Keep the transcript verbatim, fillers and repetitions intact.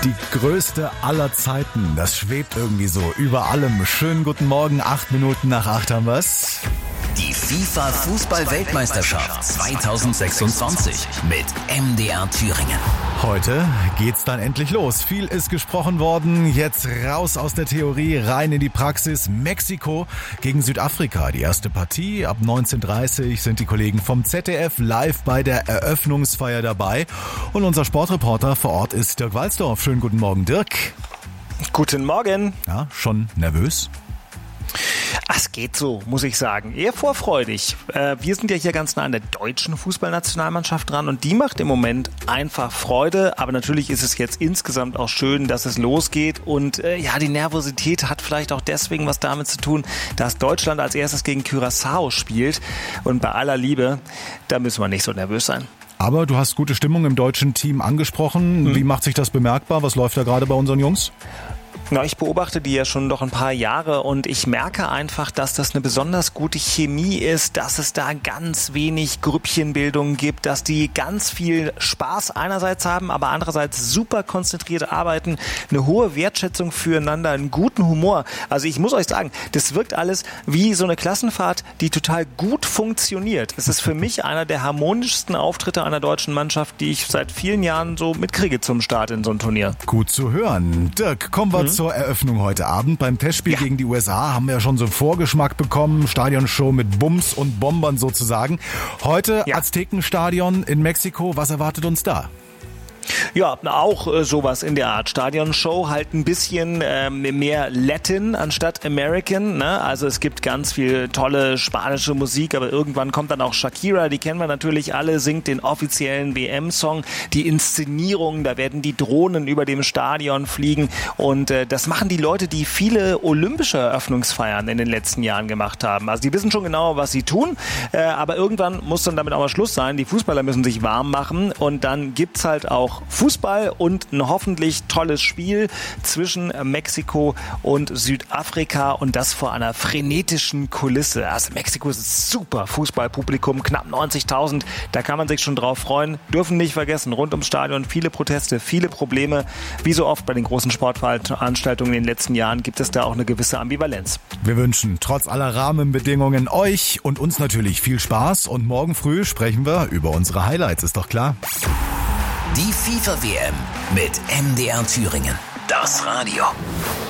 Die größte aller Zeiten, das schwebt irgendwie so über allem. Schönen guten Morgen, acht Minuten nach acht haben wir's. Die FIFA-Fußball-Weltmeisterschaft zwanzig sechsundzwanzig mit M D R Thüringen. Heute geht's dann endlich los. Viel ist gesprochen worden. Jetzt raus aus der Theorie, rein in die Praxis. Mexiko gegen Südafrika. Die erste Partie. Ab neunzehn Uhr dreißig sind die Kollegen vom Z D F live bei der Eröffnungsfeier dabei. Und unser Sportreporter vor Ort ist Dirk Walzdorf. Schönen guten Morgen, Dirk. Guten Morgen. Ja, schon nervös? Es geht so, muss ich sagen. Eher vorfreudig. Äh, wir sind ja hier ganz nah an der deutschen Fußballnationalmannschaft dran und die macht im Moment einfach Freude. Aber natürlich ist es jetzt insgesamt auch schön, dass es losgeht. Und äh, ja, die Nervosität hat vielleicht auch deswegen was damit zu tun, dass Deutschland als erstes gegen Curaçao spielt. Und bei aller Liebe, da müssen wir nicht so nervös sein. Aber du hast gute Stimmung im deutschen Team angesprochen. Hm. Wie macht sich das bemerkbar? Was läuft da gerade bei unseren Jungs? Na, ich beobachte die ja schon doch ein paar Jahre und ich merke einfach, dass das eine besonders gute Chemie ist, dass es da ganz wenig Grüppchenbildung gibt, dass die ganz viel Spaß einerseits haben, aber andererseits super konzentriert arbeiten, eine hohe Wertschätzung füreinander, einen guten Humor. Also ich muss euch sagen, das wirkt alles wie so eine Klassenfahrt, die total gut funktioniert. Es ist für mich einer der harmonischsten Auftritte einer deutschen Mannschaft, die ich seit vielen Jahren so mitkriege zum Start in so ein Turnier. Gut zu hören. Dirk, kommen wir mhm. zur Eröffnung heute Abend. Beim Testspiel ja. gegen die U S A haben wir ja schon so einen Vorgeschmack bekommen. Stadionshow mit Bums und Bombern sozusagen. Heute ja. Aztekenstadion in Mexiko. Was erwartet uns da? Ja, auch äh, sowas in der Art. Stadionshow halt ein bisschen ähm, mehr Latin anstatt American. Ne? Also es gibt ganz viel tolle spanische Musik, aber irgendwann kommt dann auch Shakira, die kennen wir natürlich alle, singt den offiziellen W M-Song. Die Inszenierung, da werden die Drohnen über dem Stadion fliegen und äh, das machen die Leute, die viele olympische Eröffnungsfeiern in den letzten Jahren gemacht haben. Also die wissen schon genau, was sie tun, äh, aber irgendwann muss dann damit auch mal Schluss sein. Die Fußballer müssen sich warm machen und dann gibt's halt auch Fußball und ein hoffentlich tolles Spiel zwischen Mexiko und Südafrika und das vor einer frenetischen Kulisse. Also Mexiko ist ein super Fußballpublikum, knapp neunzigtausend, da kann man sich schon drauf freuen. Dürfen nicht vergessen, rund ums Stadion viele Proteste, viele Probleme. Wie so oft bei den großen Sportveranstaltungen in den letzten Jahren gibt es da auch eine gewisse Ambivalenz. Wir wünschen trotz aller Rahmenbedingungen euch und uns natürlich viel Spaß und morgen früh sprechen wir über unsere Highlights, ist doch klar. Die FIFA-W M mit M D R Thüringen. Das Radio.